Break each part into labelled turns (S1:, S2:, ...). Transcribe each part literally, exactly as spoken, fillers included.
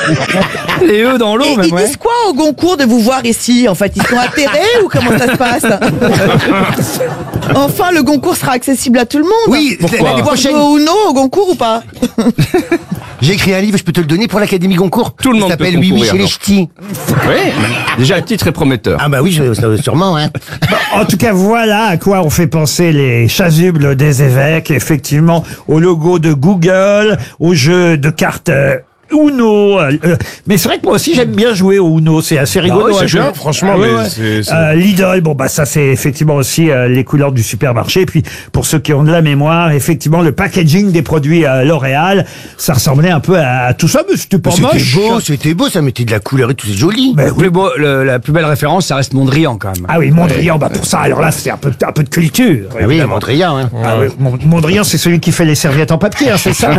S1: Les œufs dans l'eau,
S2: Et
S1: même,
S2: ils
S1: ouais.
S2: disent quoi au Goncourt de vous voir ici? En fait, ils sont atterrés ou comment ça se passe? Enfin, le Goncourt sera accessible à tout le monde.
S3: Oui,
S1: Pourquoi
S3: l'année
S2: Pouvoir
S3: prochaine.
S2: jouer au Uno au Goncourt ou pas?
S3: J'ai écrit un livre, je peux te le donner pour l'Académie Goncourt.
S1: Tout le monde
S3: Il s'appelle
S1: peut
S3: Oui, oui,
S1: concourir,
S3: chez les
S1: non.
S3: ch'tis.
S1: Oui, déjà le titre est prometteur.
S3: Ah bah oui, je- sûrement, hein.
S4: En tout cas, voilà à quoi ont fait penser les chasubles des évêques. Effectivement, au logo de Google, au jeu de cartes euh, Uno. euh, mais c'est vrai que moi aussi, j'aime bien jouer au Uno. C'est assez rigolo.
S1: oui, c'est
S4: à jouer.
S1: bien,
S5: franchement,
S4: Ah ouais,
S5: mais
S4: ouais.
S5: c'est- c'est-
S4: Euh, Lidl, bon bah ça c'est effectivement aussi euh, les couleurs du supermarché. Et puis pour ceux qui ont de la mémoire, effectivement le packaging des produits euh, L'Oréal, ça ressemblait un peu à, à tout ça, mais c'était pas
S3: C'était
S4: moche.
S3: beau, c'était beau, ça mettait de la couleur et tout, c'est joli.
S4: Ben
S1: Le
S4: oui.
S1: plus beau, le- la plus belle référence, ça reste Mondrian quand même.
S4: Ah oui, Mondrian, bah pour ça, alors là c'est un peu, un peu de culture.
S3: Ah oui,
S4: évidemment.
S3: Mondrian, hein.
S4: Ah oui, Mond- Mondrian, c'est celui qui fait les serviettes en papier, hein, c'est ça?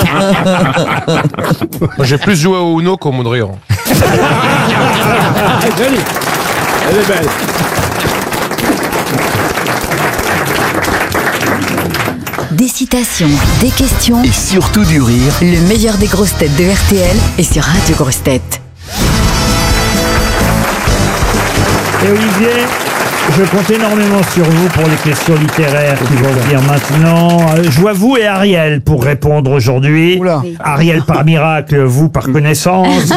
S5: Moi, j'ai plus joué au Uno qu'au Mondrian.
S1: Jolie. Elle est belle.
S6: Des citations, des questions,
S7: Et surtout du rire.
S6: le meilleur des grosses têtes de R T L est sur Radio Grosses Têtes.
S4: Et Olivier, je compte énormément sur vous pour les questions littéraires qui vont venir maintenant. Euh, Je vois vous et Ariel pour répondre aujourd'hui.
S2: Oula.
S4: Ariel par miracle, vous par connaissance.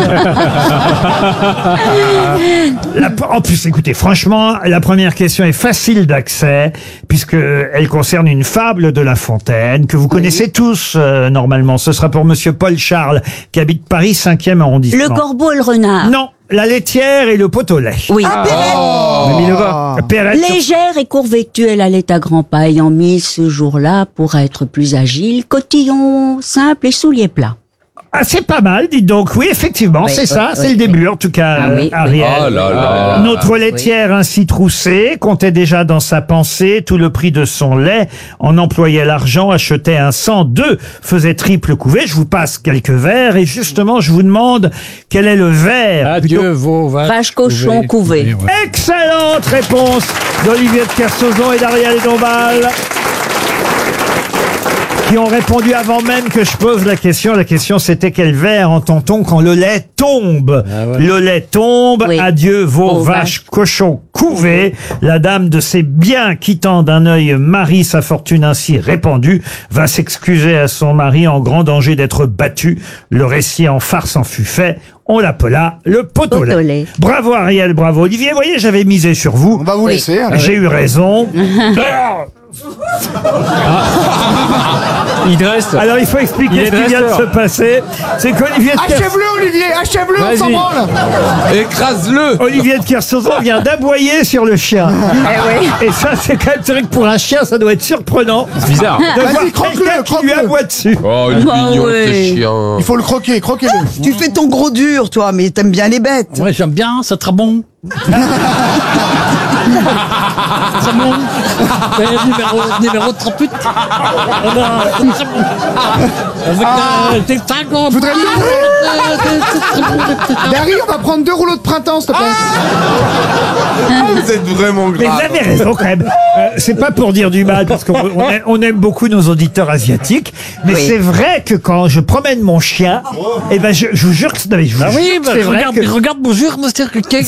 S4: La- en plus, écoutez, franchement, la première question est facile d'accès puisque elle concerne une fable de La Fontaine que vous connaissez tous euh, normalement. Ce sera pour Monsieur Paul Charles qui habite Paris cinquième arrondissement.
S8: Le corbeau et le renard.
S4: Non, la laitière et le pot au lait.
S8: Oui.
S4: Perrette sur-
S8: Légère et courvêtue, elle allait à grands pas, ayant mis ce jour-là, pour être plus agile, cotillon simple et souliers plats.
S4: Ah, c'est pas mal, dites donc. Oui, effectivement,
S8: Oui,
S4: c'est
S8: oui,
S4: ça,
S8: oui,
S4: c'est le
S8: oui.
S4: début, en tout cas,
S8: Ah
S4: euh,
S8: oui, oui.
S4: Ariel.
S5: Oh là là.
S4: Notre laitière ainsi troussée comptait déjà dans sa pensée tout le prix de son lait, en employait l'argent, achetait un cent deux, faisait triple couvée. Je vous passe quelques vers et justement, je vous demande quel est le vers.
S9: Adieu vos vaches.
S8: Vache, cochon, couvé.
S9: Ouais.
S4: Excellente réponse d'Olivier de Kersauzon et d'Ariel Dombal, qui ont répondu avant même que je pose la question. La question, c'était quel vers entend-on quand le lait tombe?
S9: Ah ouais.
S4: Le lait tombe,
S8: Oui.
S4: adieu vos
S8: Vos
S4: vaches,
S8: vaches.
S4: cochons, couvés. La dame de ses biens, quittant d'un œil Marie, sa fortune ainsi répandue, va s'excuser à son mari en grand danger d'être battu. Le récit en farce en fut fait. On l'appela le pot au lait.
S8: Pot au lait.
S4: Bravo Ariel, bravo Olivier. Vous voyez, j'avais misé sur vous.
S2: On va vous laisser. hein.
S4: J'ai eu raison.
S1: Il dresse.
S4: Alors il faut expliquer
S1: Il est
S4: ce qui vient de
S1: dresseur.
S4: se passer. C'est qu'Olivier de, Kers-
S2: Achève-le, Olivier, achève-le, on s'en
S1: Vas-y.
S2: branle.
S5: Écrase-le.
S4: Olivier de Kersauzon vient d'aboyer sur le chien. Et ça, c'est quand même c'est vrai que pour un chien, ça doit être surprenant
S1: C'est bizarre.
S4: de voir
S2: Vas-y, croque-le,
S4: quelqu'un qui lui
S2: croque-le.
S4: aboie dessus.
S5: Oh, il est
S8: Ah
S5: mignon,
S8: ouais.
S5: ce chien.
S2: Il faut le croquer, croquez-le. Tu fais ton gros dur, toi, mais t'aimes bien les bêtes.
S9: Ouais, j'aime bien, c'est très bon. C'est bon. Euh, numéro, numéro trente-huit. Euh, ben, c'est bon. Avec euh, des tangos.
S2: Je voudrais bien-
S9: Euh, c'est très bon, les petits tangos.
S2: Larry, on va prendre deux rouleaux de printemps, s'il te plaît.
S5: Vous êtes vraiment
S4: Mais vous
S5: grave.
S4: avez raison quand même. Euh, c'est pas pour dire du mal, parce qu'on on aime, on aime beaucoup nos auditeurs asiatiques. Mais
S8: Oui.
S4: c'est vrai que quand je promène mon chien, eh ben je, je vous jure que c'est non, mais je vous
S9: Ah
S4: jure
S9: oui,
S4: que
S9: bah,
S4: c'est vrai
S9: regarde,
S4: que-
S9: regarde, bonjour, monsieur Riquet.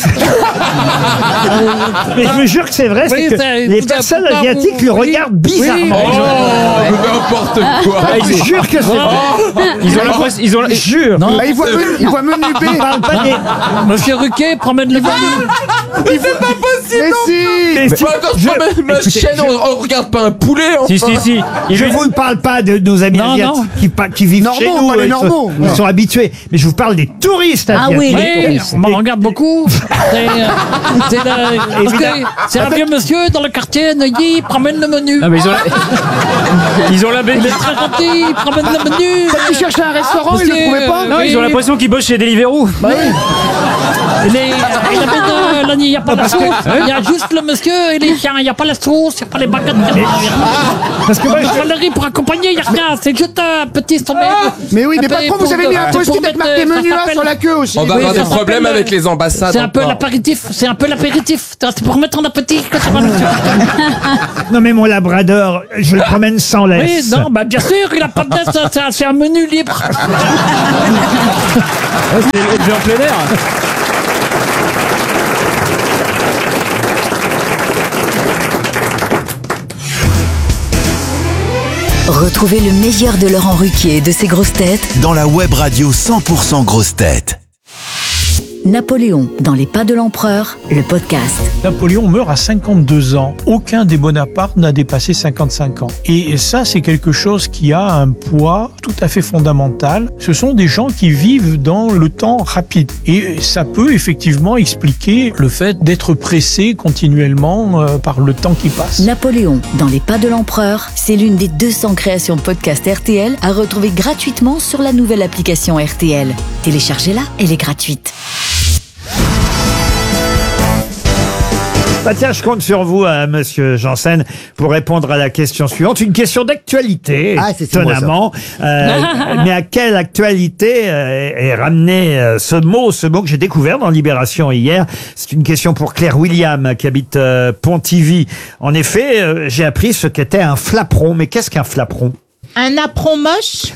S4: mais je vous jure que c'est vrai, c'est
S9: Oui,
S4: que
S9: c'est-
S4: les
S9: vous-
S4: personnes
S9: vous-
S4: asiatiques
S9: vous-
S4: le
S9: oui.
S4: regardent bizarrement.
S9: Oui.
S5: Oh, n'importe quoi.
S4: Je vous jure que c'est vrai.
S1: Ils ont l'impression. Ils ont.
S4: Je jure.
S9: Non.
S2: Ah, il voit menu, il voit menu B.
S4: Il parle pas des...
S9: Monsieur Riquet, promène le menu.
S2: Mais si.
S4: Mais si-
S5: Bah, attends,
S4: je-
S5: je, ma
S4: écoutez,
S5: chaîne,
S4: je-
S5: on, on regarde pas un poulet, enfin.
S1: Si, si, si. Il
S4: Je
S1: lui-
S4: vous ne parle pas de nos amis
S9: Non,
S4: asiatiques
S9: non.
S4: qui, pa- qui vivent
S2: Normaux,
S4: chez nous.
S2: pas les
S4: ils
S2: normaux.
S4: sont, ils sont habitués. Mais je vous parle des touristes
S8: Ah
S4: asiatiques.
S8: oui,
S9: Oui, on m'en regarde beaucoup. C'est euh, c'est le- parce que c'est un vieux monsieur dans le quartier Neuilly, il promène le menu.
S1: Non, mais ils ont. Ils ont la
S9: Il est très gentil, il promène le menu.
S2: Il cherchait un restaurant, il le
S9: Monsieur,
S2: trouvait pas.
S1: Non, ils ont l'impression qu'ils bossent chez Deliveroo.
S9: Bah oui. Les, il y avait de- là, il n'y a pas la sauce, il y a juste le monsieur et les chiens, il n'y a pas la sauce, il n'y a pas les baguettes.
S4: Parce que moi,
S9: Il y a
S4: je-
S9: pas le riz pour accompagner, il n'y a rien, c'est juste un petit sommet.
S7: Mais oui, mais
S9: Un peu
S7: patron,
S9: pour
S7: vous avez
S9: de-
S7: mis un
S9: pour
S7: post-it avec
S9: mettre,
S7: marqué
S9: ça
S7: menu un
S9: s'appelle-
S7: sur la queue aussi.
S5: On va
S9: Oui,
S5: avoir
S9: ça
S5: des problèmes
S9: s'appelle,
S5: avec les ambassades.
S9: C'est un peu
S5: encore.
S9: l'apéritif, c'est un peu l'apéritif. C'est pour mettre en appétit que ça va, monsieur.
S4: Non mais mon labrador, je le promène sans
S9: Oui,
S4: laisse.
S9: non, bah bien sûr, il a pas de laisse, c'est un- c'est un menu libre.
S1: C'est élevé en plein air.
S6: Retrouvez le meilleur de Laurent Ruquier et de ses grosses têtes
S10: Dans la web radio cent pour cent grosses têtes.
S6: Napoléon dans les pas de l'empereur, le podcast.
S11: Napoléon meurt à cinquante-deux ans. Aucun des Bonaparte n'a dépassé cinquante-cinq ans. Et ça, c'est quelque chose qui a un poids tout à fait fondamental. Ce sont des gens qui vivent dans le temps rapide. Et ça peut effectivement expliquer le fait d'être pressé continuellement euh, par le temps qui passe.
S6: Napoléon dans les pas de l'empereur, c'est l'une des deux cents créations podcast R T L à retrouver gratuitement sur la nouvelle application R T L. Téléchargez-la, elle est gratuite.
S4: Bah tiens, je compte sur vous, euh, monsieur Janssen, pour répondre à la question suivante. Une question d'actualité,
S3: Ah, c'est- c'est moi, ça.
S4: étonnamment. Euh, mais à quelle actualité euh, est ramené euh, ce mot, ce mot que j'ai découvert dans Libération hier? C'est une question pour Claire William, qui habite euh, Pontivy. En effet, euh, j'ai appris ce qu'était un flapperon. Mais qu'est-ce qu'un flapperon?
S2: Un apron moche.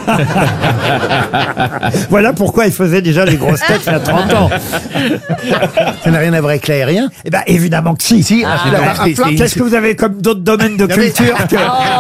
S4: Voilà pourquoi il faisait déjà les grosses têtes il y a trente ans.
S3: Ça n'a rien à voir avec l'aérien.
S4: Eh ben, évidemment que si.
S3: Si, un flap-
S4: Ah,
S3: c'est- c'est-
S4: Qu'est-ce que vous avez comme d'autres domaines de
S3: Non, mais-
S4: culture que...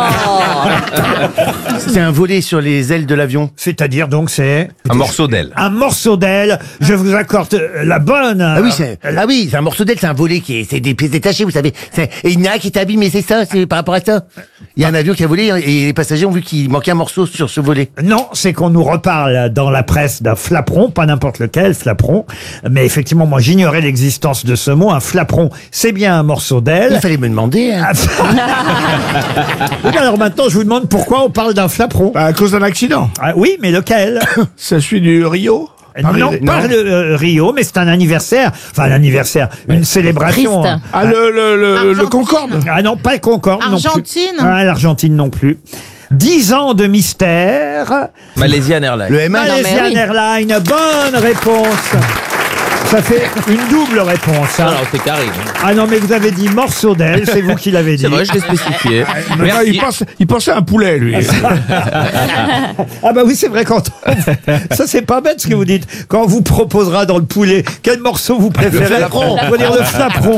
S3: c'est un volet sur les ailes de l'avion.
S4: C'est-à-dire donc c'est
S5: Un morceau d'aile.
S4: un morceau d'aile. Je vous accorde euh, la bonne.
S3: Ah oui, c'est ah oui, c'est un morceau d'aile, c'est un volet qui est, c'est des pièces détachées, vous savez. C'est- Et il y en a un qui est abîmé, c'est ça, c'est par rapport à ça. Il y a un avion qui a volé et les passagers ont vu qu'il manquait un morceau sur ce volet.
S4: Non, c'est qu'on nous reparle dans la presse d'un flapperon, pas n'importe lequel flapperon, mais effectivement, moi j'ignorais l'existence de ce mot. Un flapperon, c'est bien un morceau d'aile.
S3: Il fallait me demander. Hein.
S4: Oui, alors maintenant, je vous demande pourquoi on parle d'un flapperon.
S7: Bah, à cause d'un accident.
S4: Ah, oui, mais lequel?
S7: Ça suit du Rio.
S4: Non, pas le euh, Rio, mais c'est un anniversaire. Enfin, un anniversaire, une célébration.
S2: Triste.
S7: Ah, le, le, le, le
S2: Argentine.
S7: Concorde.
S4: Ah non, pas le Concorde non plus.
S2: Argentine.
S4: Ah, l'Argentine non plus. Dix ans de mystère.
S5: Malaysian Airlines.
S3: Le M un.
S4: Malaysian Airlines, bonne réponse. Ça fait une double réponse. hein.
S5: c'est carré.
S4: Ah non, mais vous avez dit morceau d'aile, c'est vous qui l'avez dit.
S5: je l'ai spécifié.
S7: Mais non, il, pense, il pensait à un poulet, lui.
S4: Ah bah oui, c'est vrai, quand on- ça c'est pas bête ce que vous dites. Quand on vous proposera dans le poulet, quel morceau vous préférez?
S3: Le flapperon.
S4: On va dire le flapperon.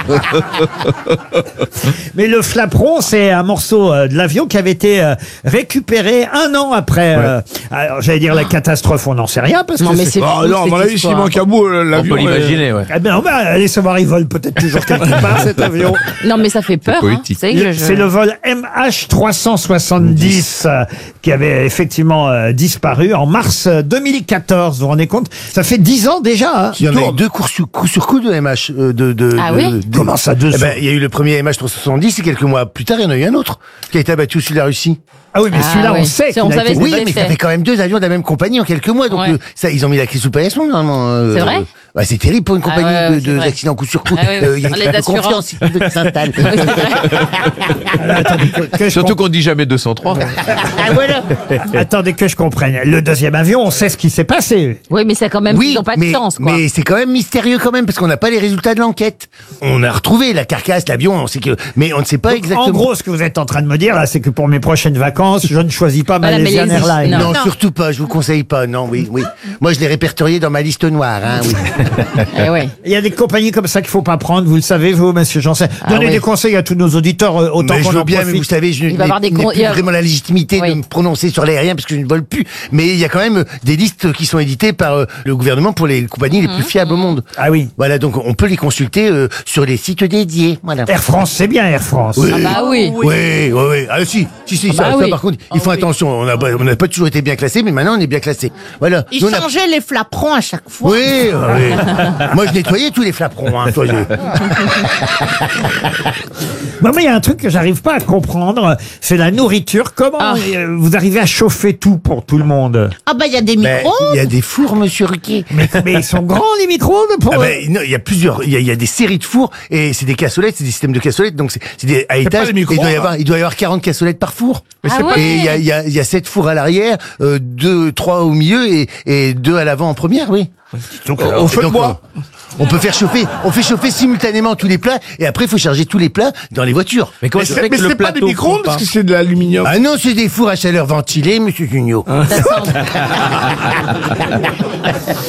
S4: Mais le flapperon, c'est un morceau euh, de l'avion qui avait été euh, récupéré un an après. euh, alors j'allais dire la catastrophe, on n'en sait rien parce
S2: Non,
S4: que
S2: mais
S4: c'est-
S2: c'est
S7: Oh,
S2: fou,
S7: non, à mon
S2: cette
S7: avis, s'il
S2: histoire.
S7: manque à bout, euh, l'avion.
S5: ouais.
S4: Eh bien, on va aller savoir, il vole peut-être toujours quelque part cet avion.
S2: Non, mais ça fait peur. Hein.
S5: poétique.
S2: C'est que je-
S4: Le-
S2: je-
S4: C'est le vol M H trois cent soixante-dix euh, qui avait effectivement euh, disparu en mars euh, deux mille quatorze. Vous vous rendez compte? Ça fait dix ans déjà. Hein.
S3: Il y en a eu deux coups sur, coup sur coup de M H. euh, de, de,
S2: Ah
S3: de-
S2: oui
S3: de-
S4: Comment ça, deux
S3: Eh ben,
S4: sur-
S3: il y a eu le premier M H trois cent soixante-dix et quelques mois plus tard, il y en a eu un autre qui a été abattu au-dessus de la Russie.
S4: Ah oui, mais
S2: Ah
S4: celui-là, on
S2: oui.
S4: sait
S2: C'est-
S4: qu'il
S2: on
S4: a
S2: savait
S4: été...
S2: ce
S3: Oui,
S2: que
S3: mais ça
S2: c'était.
S3: fait quand même deux avions de la même compagnie en quelques mois. Donc,
S2: Ouais.
S3: euh, ça, ils ont mis la clé sous paillasson, normalement. euh,
S2: C'est vrai
S3: euh, ouais, c'est terrible pour une
S2: Ah
S3: compagnie
S2: ouais, ouais,
S3: de,
S2: c'est
S3: de,
S2: vrai.
S3: d'accidents coup sur coup.
S2: Ah ouais, ouais.
S3: Euh, Il y a
S2: Les
S3: une
S2: assurances.
S3: confiance si tu veux que ça s'installe.
S4: Alors, attendez, que, que je
S5: Surtout
S4: comp-
S5: qu'on dit jamais deux cent trois.
S2: Ah, voilà.
S4: attendez que je comprenne. Le deuxième avion, on sait ce qui s'est passé.
S2: Oui, mais c'est quand même,
S3: Oui,
S2: ils n'ont pas de
S3: mais,
S2: chance, quoi.
S3: mais c'est quand même mystérieux quand même parce qu'on n'a pas les résultats de l'enquête. On a retrouvé la carcasse, l'avion, on sait que, mais on ne sait pas
S4: Donc,
S3: exactement.
S4: en gros, ce que vous êtes en train de me dire, là, c'est que pour mes prochaines vacances, je ne choisis pas
S2: Pas la
S4: Malaysian
S2: Malaisie.
S4: Airlines.
S3: Non,
S2: Non.
S3: surtout pas. Je vous conseille pas. Non, oui, oui. Moi, je l'ai répertorié dans ma liste noire. Hein, oui.
S2: Eh ouais.
S4: Il y a des compagnies comme ça qu'il faut pas prendre, vous le savez, vous, monsieur Janssen. Donnez
S2: oui.
S4: des conseils à tous nos auditeurs, euh, autant
S3: Mais je
S4: qu'on
S3: veux
S4: en
S3: bien,
S4: profite.
S3: mais vous savez, je
S2: Il va
S3: n'ai
S2: avoir des
S3: n'ai
S2: con-
S3: plus
S2: il y a-
S3: vraiment la légitimité
S2: Oui.
S3: de me prononcer sur l'aérien parce que je ne vole plus. Mais il y a quand même euh, des listes qui sont éditées par euh, le gouvernement pour les compagnies les plus fiables au monde.
S4: Ah oui.
S3: Voilà, donc on peut les consulter euh, sur les sites dédiés. Voilà.
S4: Air France, c'est bien Air France.
S3: Oui.
S2: Ah bah oui.
S3: Oui, oui, oui. Ah si, si, si,
S2: Ah
S3: ça,
S2: bah
S3: ça,
S2: oui.
S3: par contre, ils font attention. On n'a on n'a pas toujours été bien classés, mais maintenant on est bien classés. Voilà.
S2: Ils
S3: Nous, on a-
S2: changeaient les flaperons à chaque fois.
S3: Oui, oui. Moi, je nettoyais tous les flaperons. Hein, toi, j'ai-
S4: Moi, il y a un truc que j'arrive pas à comprendre, c'est la nourriture. Comment
S12: Ah.
S4: euh, vous arrivez à chauffer tout pour tout le monde?
S12: Ah bah il y a des
S3: Ben,
S12: micros.
S3: il y a des fours, monsieur Ruquier.
S4: Mais, mais ils sont grands, les micro-ondes pour...
S3: Ah ben, non, il y a plusieurs, il y a, il y a des séries de fours et c'est des cassolettes, c'est des systèmes de cassolettes, donc c'est c'est des à étage.
S7: pas des
S3: et il doit y
S7: micro-ondes.
S3: avoir, il doit y avoir quarante cassolettes par four.
S12: Ah ouais.
S3: Et il y a, il y a, il y a sept fours à l'arrière, euh, deux, trois au milieu et, et deux à l'avant en première, oui. Donc,
S7: Au- au
S3: et
S7: feu de
S3: donc,
S7: bois.
S3: On, on peut faire chauffer, on fait chauffer simultanément tous les plats et après il faut charger tous les plats dans les voitures.
S5: Mais comment
S7: Mais
S5: ça
S7: c'est
S5: fait
S7: mais
S5: que le
S7: c'est pas des
S5: plateau
S7: micro-ondes
S5: fond
S7: parce
S5: pas
S7: que c'est de l'aluminium.
S3: Ah non, c'est des fours à chaleur ventilée, monsieur Junio.
S12: Ça sent-